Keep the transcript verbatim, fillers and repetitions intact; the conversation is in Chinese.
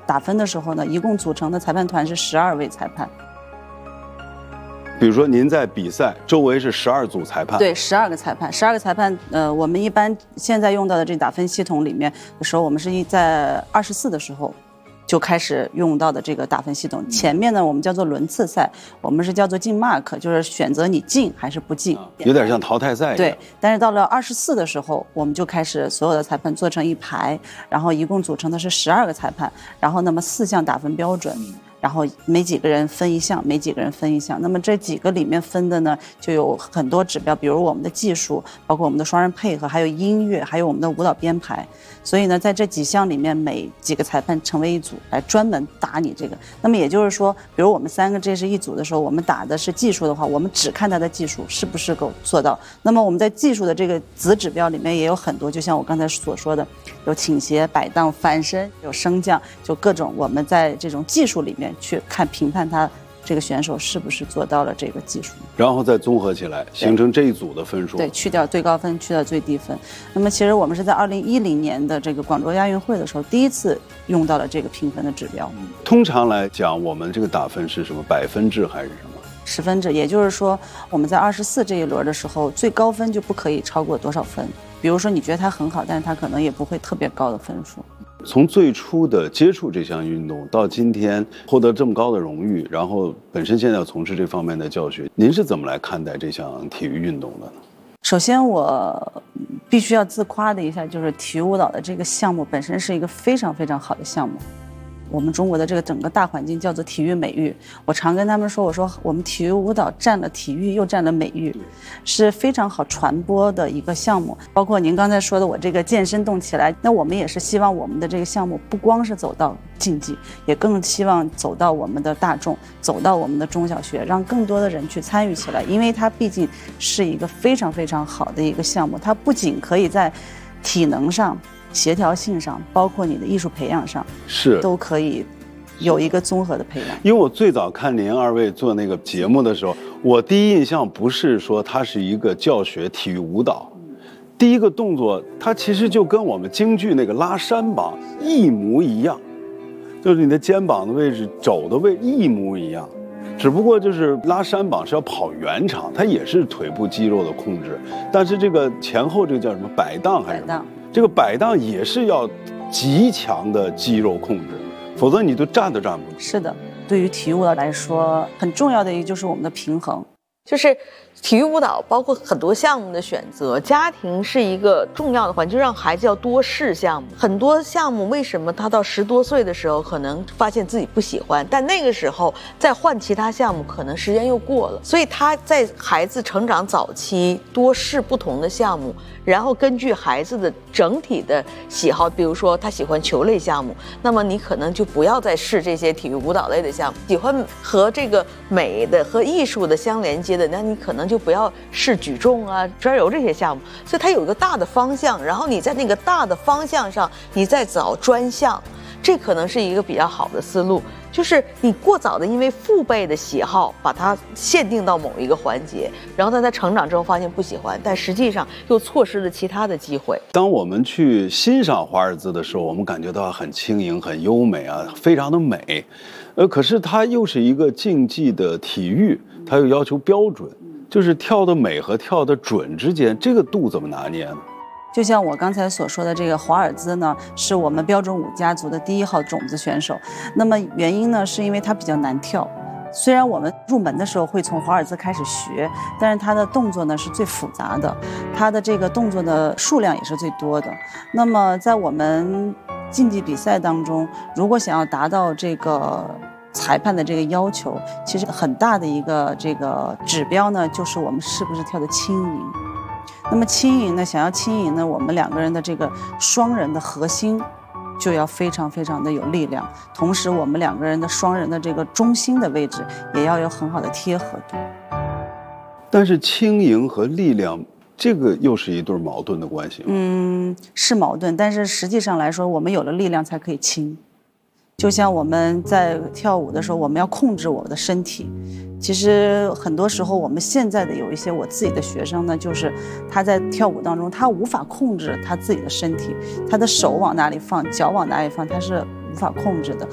打分的时候呢，一共组成的裁判团是十二位裁判。 比如说您在比赛周围是十二组裁判， 对，十二个裁判，十二个裁判。呃，我们一般现在用到的这打分系统里面的时候，我们是一在二十四的时候就开始用到的这个打分系统。前面呢，我们叫做轮次赛，我们是叫做进 mark， 就是选择你进还是不进， 有点像淘汰赛一样。 对，但是到了二十四的时候，我们就开始所有的裁判做成一排，然后一共组成的是十二个裁判，然后那么四项打分标准。然后每几个人分一项，每几个人分一项。那么这几个里面分的呢，就有很多指标，比如我们的技术，包括我们的双人配合，还有音乐，还有我们的舞蹈编排。所以呢，在这几项里面，每几个裁判成为一组，来专门打你这个。那么也就是说，比如我们三个这是一组的时候，我们打的是技术的话，我们只看他的技术是不是够做到。那么我们在技术的这个子指标里面也有很多，就像我刚才所说的，有倾斜、摆荡、翻身，有升降，就各种我们在这种技术里面去看评判他这个选手是不是做到了这个技术， 然后再综合起来形成这一组的分数。 对，去掉最高分，去掉最低分。那么其实我们是在二零一零年的这个广州亚运会的时候，第一次用到了这个评分的指标。 通常来讲，我们这个打分是什么？百分制还是什么？ 十分制，也就是说我们在二十四这一轮的时候，最高分就不可以超过多少分。比如说你觉得他很好，但是他可能也不会特别高的分数。 从最初的接触这项运动到今天获得这么高的荣誉，然后本身现在要从事这方面的教学，您是怎么来看待这项体育运动的呢？ 首先我必须要自夸的一下，就是体育舞蹈的这个项目本身是一个非常非常好的项目。我们中国的这个整个大环境叫做体育美育，我常跟他们说，我说我们体育舞蹈占了体育又占了美育，是非常好传播的一个项目。包括您刚才说的我这个健身动起来，那我们也是希望我们的这个项目不光是走到竞技，也更希望走到我们的大众，走到我们的中小学，让更多的人去参与起来。因为它毕竟是一个非常非常好的一个项目，它不仅可以在体能上、协调性上，包括你的艺术培养上， 是都可以有一个综合的培养。 因为我最早看您二位做那个节目的时候，我第一印象不是说它是一个教学体育舞蹈，第一个动作它其实就跟我们京剧那个拉山膀一模一样，就是你的肩膀的位置、肘的位置一模一样，只不过就是拉山膀是要跑圆场，它也是腿部肌肉的控制，但是这个前后这个叫什么摆荡还是什么？这个摆荡也是要极强的肌肉控制，否则你就站都站不住。 是的，对于体育舞蹈来说，很重要的一个就是我们的平衡。 就是体育舞蹈包括很多项目的选择，家庭是一个重要的环节，就让孩子要多试项目。很多项目为什么他到十多岁的时候可能发现自己不喜欢，但那个时候再换其他项目可能时间又过了，所以他在孩子成长早期多试不同的项目，然后根据孩子的整体的喜好，比如说他喜欢球类项目，那么你可能就不要再试这些体育舞蹈类的项目。喜欢和这个美的和艺术的相连接的，那你可能就不要试举重啊、专游这些项目。所以它有一个大的方向，然后你在那个大的方向上，你再找专项，这可能是一个比较好的思路。就是你过早的因为父辈的喜好把它限定到某一个环节，然后在他成长之后发现不喜欢，但实际上又错失了其他的机会。 当我们去欣赏华尔兹的时候，我们感觉到很轻盈、很优美啊，非常的美。呃，可是它又是一个竞技的体育，它又要求标准，就是跳的美和跳的准之间，这个度怎么拿捏呢？ 就像我刚才所说的，这个华尔兹呢，是我们标准舞家族的第一号种子选手。那么原因呢，是因为它比较难跳。虽然我们入门的时候会从华尔兹开始学，但是它的动作呢是最复杂的，它的这个动作的数量也是最多的。那么在我们竞技比赛当中，如果想要达到这个裁判的这个要求，其实很大的一个这个指标呢，就是我们是不是跳得轻盈。那么轻盈呢，想要轻盈呢，我们两个人的这个双人的核心就要非常非常的有力量，同时我们两个人的双人的这个中心的位置也要有很好的贴合度。 但是轻盈和力量，这个又是一对矛盾的关系吗？ 嗯，是矛盾，但是实际上来说，我们有了力量才可以轻。就像我们在跳舞的时候，我们要控制我们的身体。其实很多时候，我们现在的有一些我自己的学生呢，就是他在跳舞当中，他无法控制他自己的身体，他的手往哪里放，脚往哪里放，他是无法控制的。